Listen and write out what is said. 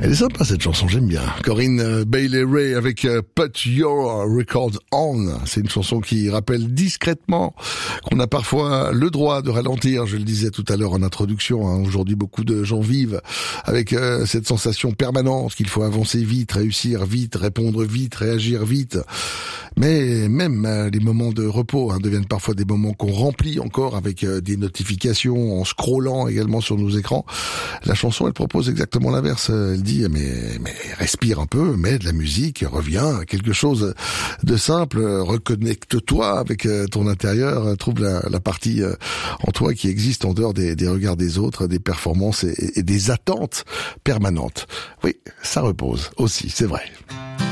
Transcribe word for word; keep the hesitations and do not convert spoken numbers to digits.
Elle est sympa cette chanson, j'aime bien. Corinne euh, Bailey Ray avec euh, Put Your Record On. C'est une chanson qui rappelle discrètement qu'on a parfois le droit de ralentir. Je le disais tout à l'heure en introduction. Hein. Aujourd'hui, beaucoup de gens vivent avec euh, cette sensation permanente qu'il faut avancer vite, réussir vite, répondre vite, réagir vite. Mais même euh, les moments de repos hein, deviennent parfois des moments qu'on remplit encore avec euh, des notifications, en scrollant également sur nos écrans. La chanson, elle propose exactement l'inverse. Elle dit mais mais respire un peu, mets de la musique, reviens à quelque chose de simple, reconnecte-toi avec ton intérieur, trouve la, la partie en toi qui existe en dehors des, des regards des autres, des performances et, et des attentes permanentes. Oui, ça repose aussi, c'est vrai.